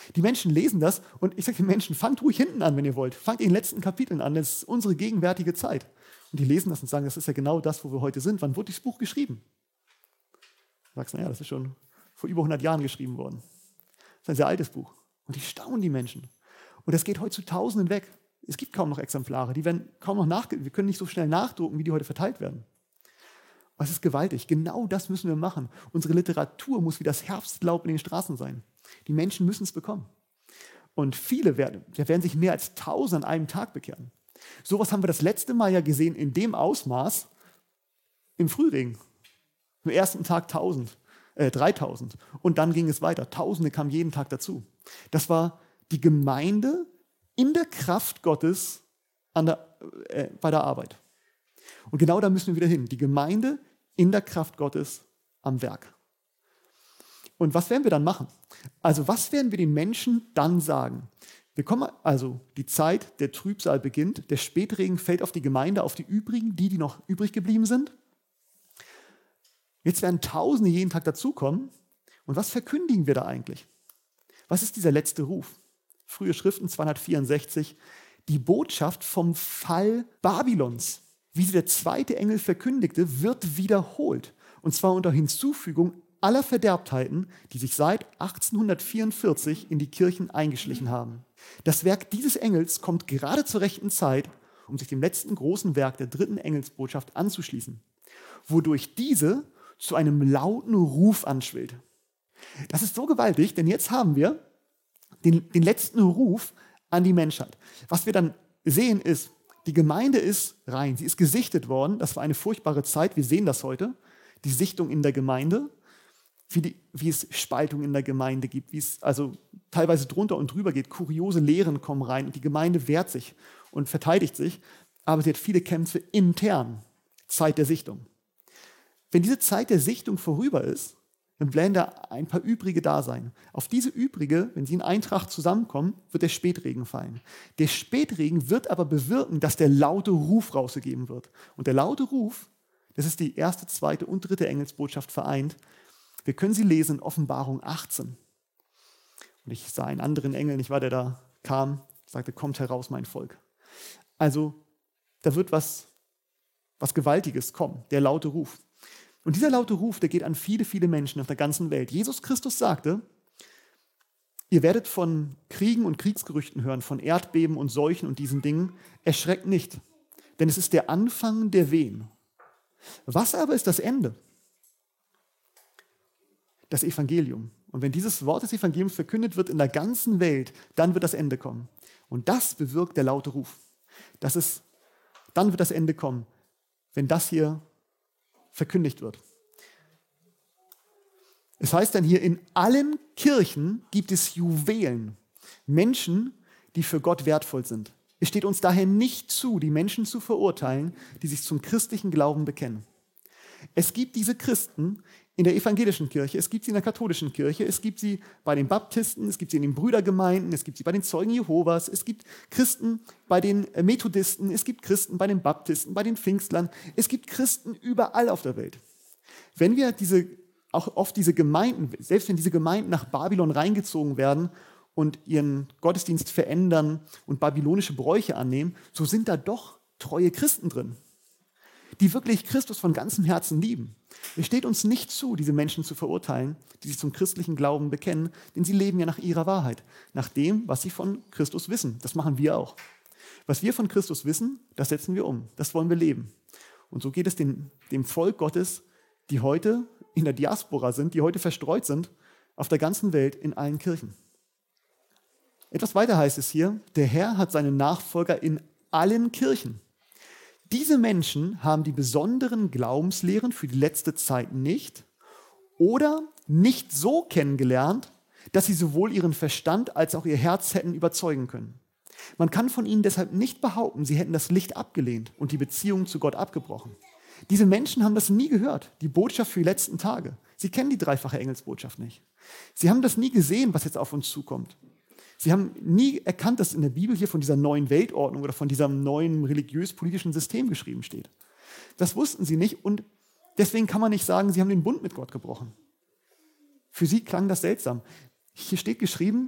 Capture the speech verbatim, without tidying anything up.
Die Menschen lesen das und ich sage den Menschen, fangt ruhig hinten an, wenn ihr wollt. Fangt in den letzten Kapiteln an, das ist unsere gegenwärtige Zeit. Und die lesen das und sagen, das ist ja genau das, wo wir heute sind. Wann wurde dieses Buch geschrieben? Du sagst, naja, das ist schon vor über hundert Jahren geschrieben worden. Das ist ein sehr altes Buch. Und die staunen die Menschen. Und das geht heute zu Tausenden weg. Es gibt kaum noch Exemplare, die werden kaum noch nachge- wir können nicht so schnell nachdrucken, wie die heute verteilt werden. Aber es ist gewaltig. Genau das müssen wir machen. Unsere Literatur muss wie das Herbstlaub in den Straßen sein. Die Menschen müssen es bekommen. Und viele werden, werden sich mehr als tausend an einem Tag bekehren. Sowas haben wir das letzte Mal ja gesehen in dem Ausmaß im Frühregen. Am ersten Tag tausend, äh, dreitausend. Und dann ging es weiter. Tausende kamen jeden Tag dazu. Das war die Gemeinde in der Kraft Gottes an der, äh, bei der Arbeit. Und genau da müssen wir wieder hin. Die Gemeinde in der Kraft Gottes am Werk. Und was werden wir dann machen? Also was werden wir den Menschen dann sagen? Wir kommen also, die Zeit der Trübsal beginnt, der Spätregen fällt auf die Gemeinde, auf die übrigen, die, die noch übrig geblieben sind. Jetzt werden Tausende jeden Tag dazukommen. Und was verkündigen wir da eigentlich? Was ist dieser letzte Ruf? Frühe Schriften zweihundertvierundsechzig, die Botschaft vom Fall Babylons, wie sie der zweite Engel verkündigte, wird wiederholt. Und zwar unter Hinzufügung aller Verderbtheiten, die sich seit achtzehnhundertvierundvierzig in die Kirchen eingeschlichen haben. Das Werk dieses Engels kommt gerade zur rechten Zeit, um sich dem letzten großen Werk der dritten Engelsbotschaft anzuschließen, wodurch diese zu einem lauten Ruf anschwillt. Das ist so gewaltig, denn jetzt haben wir den, den letzten Ruf an die Menschheit. Was wir dann sehen ist, die Gemeinde ist rein, sie ist gesichtet worden, das war eine furchtbare Zeit, wir sehen das heute, die Sichtung in der Gemeinde, wie, die, wie es Spaltung in der Gemeinde gibt, wie es also teilweise drunter und drüber geht, kuriose Lehren kommen rein und die Gemeinde wehrt sich und verteidigt sich, aber sie hat viele Kämpfe intern, Zeit der Sichtung. Wenn diese Zeit der Sichtung vorüber ist, dann werden da ein paar Übrige da sein. Auf diese Übrige, wenn sie in Eintracht zusammenkommen, wird der Spätregen fallen. Der Spätregen wird aber bewirken, dass der laute Ruf rausgegeben wird. Und der laute Ruf, das ist die erste, zweite und dritte Engelsbotschaft vereint. Wir können sie lesen in Offenbarung achtzehn. Und ich sah einen anderen Engel, nicht wahr, der da kam, sagte, kommt heraus, mein Volk. Also, da wird was, was Gewaltiges kommen, der laute Ruf. Und dieser laute Ruf, der geht an viele, viele Menschen auf der ganzen Welt. Jesus Christus sagte, ihr werdet von Kriegen und Kriegsgerüchten hören, von Erdbeben und Seuchen und diesen Dingen. Erschreckt nicht, denn es ist der Anfang der Wehen. Was aber ist das Ende? Das Evangelium. Und wenn dieses Wort des Evangeliums verkündet wird in der ganzen Welt, dann wird das Ende kommen. Und das bewirkt der laute Ruf. Das ist, dann wird das Ende kommen, wenn das hier verkündigt wird. Es heißt dann hier, in allen Kirchen gibt es Juwelen, Menschen, die für Gott wertvoll sind. Es steht uns daher nicht zu, die Menschen zu verurteilen, die sich zum christlichen Glauben bekennen. Es gibt diese Christen in der evangelischen Kirche, es gibt sie in der katholischen Kirche, es gibt sie bei den Baptisten, es gibt sie in den Brüdergemeinden, es gibt sie bei den Zeugen Jehovas, es gibt Christen bei den Methodisten, es gibt Christen bei den Baptisten, bei den Pfingstlern, es gibt Christen überall auf der Welt. Wenn wir diese, auch oft diese Gemeinden, selbst wenn diese Gemeinden nach Babylon reingezogen werden und ihren Gottesdienst verändern und babylonische Bräuche annehmen, so sind da doch treue Christen drin, die wirklich Christus von ganzem Herzen lieben. Es steht uns nicht zu, diese Menschen zu verurteilen, die sich zum christlichen Glauben bekennen, denn sie leben ja nach ihrer Wahrheit, nach dem, was sie von Christus wissen. Das machen wir auch. Was wir von Christus wissen, das setzen wir um. Das wollen wir leben. Und so geht es den, dem Volk Gottes, die heute in der Diaspora sind, die heute verstreut sind, auf der ganzen Welt in allen Kirchen. Etwas weiter heißt es hier, der Herr hat seine Nachfolger in allen Kirchen. Diese Menschen haben die besonderen Glaubenslehren für die letzte Zeit nicht oder nicht so kennengelernt, dass sie sowohl ihren Verstand als auch ihr Herz hätten überzeugen können. Man kann von ihnen deshalb nicht behaupten, sie hätten das Licht abgelehnt und die Beziehung zu Gott abgebrochen. Diese Menschen haben das nie gehört, die Botschaft für die letzten Tage. Sie kennen die dreifache Engelsbotschaft nicht. Sie haben das nie gesehen, was jetzt auf uns zukommt. Sie haben nie erkannt, dass in der Bibel hier von dieser neuen Weltordnung oder von diesem neuen religiös-politischen System geschrieben steht. Das wussten sie nicht und deswegen kann man nicht sagen, sie haben den Bund mit Gott gebrochen. Für sie klang das seltsam. Hier steht geschrieben,